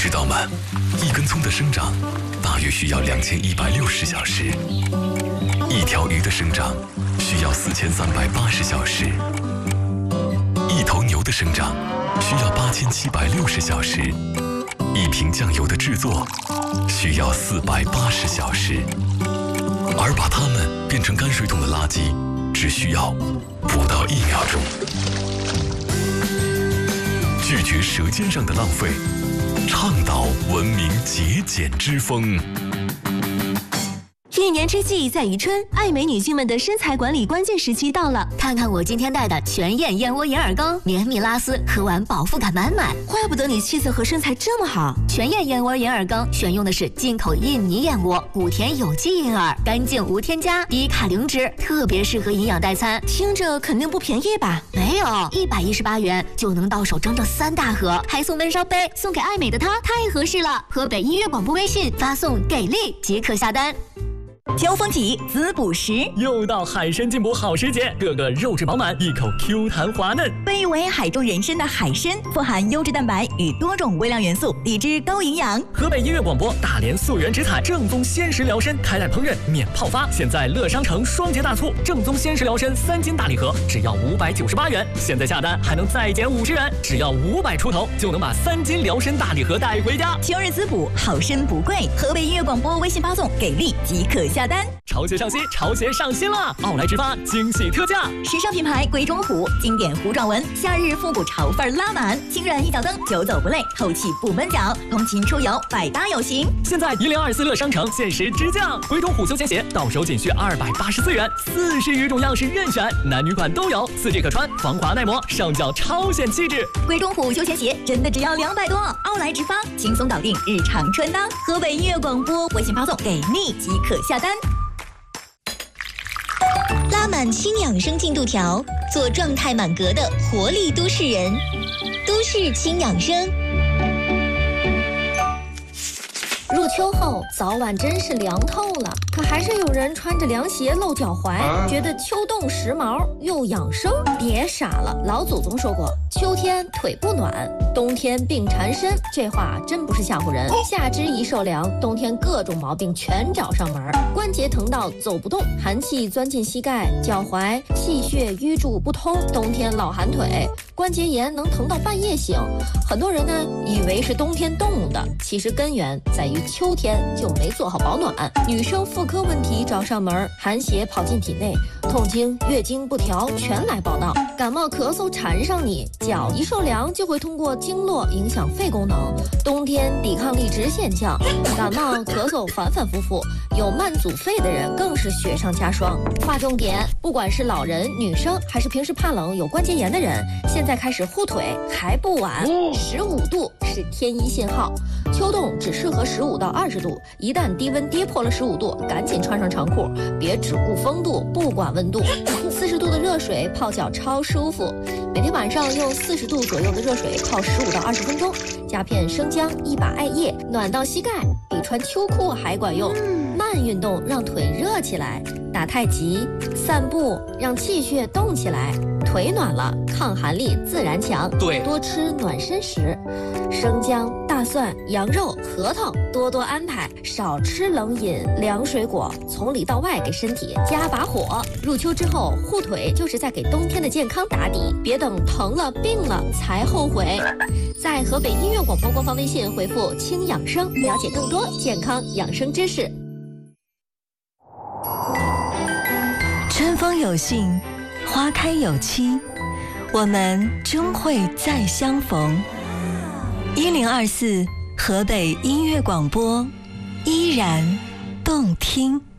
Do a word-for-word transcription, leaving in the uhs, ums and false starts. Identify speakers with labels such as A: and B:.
A: 知道吗？一根葱的生长大约需要两千一百六十小时，一条鱼的生长需要四千三百八十小时，一头牛的生长需要八千七百六十小时，一瓶酱油的制作需要四百八十小时，而把它们变成泔水桶的垃圾只需要不到一秒钟。拒绝舌尖上的浪费，倡导文明节俭之风。
B: 一年之计在于春，爱美女性们的身材管理关键时期到了。
C: 看看我今天带的全燕燕窝银耳羹，绵密拉丝，喝完饱腹感满满。
B: 怪不得你气色和身材这么好。
C: 全燕燕窝银耳羹选用的是进口印尼燕窝，谷田有机银耳，干净无添加，低卡零脂，特别适合营养代餐。
B: 听着肯定不便宜吧？
C: 没有，一百一十八元就能到手整整三大盒，还送焖烧杯，送给爱美的她太合适了。河北音乐广播微信发送给力即可下单。
D: 交锋体滋补食，
E: 又到海参进补好时节，个个肉质饱满，一口 Q 弹滑嫩。
D: 被誉为海中人参的海参，富含优质蛋白与多种微量元素，理智高营养。
E: 河北音乐广播大连溯源植采正宗鲜食疗参，开袋烹饪免泡发，现在乐商城双节大促，正宗鲜食疗参三斤大礼盒只要五百九十八元，现在下单还能再减五十元，只要五百出头就能把三斤疗参大礼盒带回家。
D: 秋日滋补，好参不贵。河北音乐广播微信发送给力即可下单。
E: 潮鞋上新，潮鞋上新了！奥莱直发惊喜特价，
D: 时尚品牌鬼冢虎，经典糊状纹，夏日复古潮范拉满，轻软一脚蹬，久走不累，透气不闷脚，通勤出游百搭有型。
E: 现在一零二四乐商城限时直降，鬼冢虎休闲鞋到手仅需二百八十四元，四十余种样式任选，男女款都有，四季可穿，防滑耐磨，上脚超显气质。
D: 鬼冢虎休闲鞋真的只要两百多，奥莱直发轻松搞定日常穿搭。河北音乐广播微信发送给力即可下单。拉满轻养生进度条，做状态满格的活力都市人。都市轻养生。
F: 入秋后，早晚真是凉透了，可还是有人穿着凉鞋露脚踝，啊、觉得秋冻时髦又养生。别傻了，老祖宗说过，秋天腿不暖，冬天病缠身，这话真不是吓唬人。夏肢一受凉，冬天各种毛病全找上门，关节疼到走不动，寒气钻进膝盖、脚踝，气血瘀注不通，冬天老寒腿，关节炎能疼到半夜醒。很多人呢以为是冬天冻的，其实根源在于秋天就没做好保暖。女生妇科问题找上门，寒邪跑进体内，痛经、月经不调全来报道。感冒咳嗽缠上你，脚一受凉就会通过经络影响肺功能，冬天抵抗力直线降，感冒咳嗽反反复复，有慢阻肺的人更是雪上加霜。划重点，不管是老人、女生，还是平时怕冷有关节炎的人，现在开始护腿还不晚。十五度是天一信号，秋冻只适合十五到二十度，一旦低温跌破了十五度，赶紧穿上长裤，别只顾风度不管温度。四十度的热水泡脚超舒服，每天晚上用四十度左右的热水泡十五到二十分钟，加片生姜，一把艾叶，暖到膝盖，比穿秋裤还管用。慢运动让腿热起来，打太极、散步让气血动起来，腿暖了，抗寒力自然强。
E: 对，
F: 多吃暖身食，生姜、大蒜、羊肉、核桃多多安排，少吃冷饮、凉水果，从里到外给身体加把火。入秋之后护腿就是在给冬天的健康打底，别等疼了病了才后悔。在河北音乐广播官方微信回复轻养生，了解更多健康养生知识。
G: 春风有信，花开有期，我们终会再相逢。一零二四河北音乐广播，依然动听。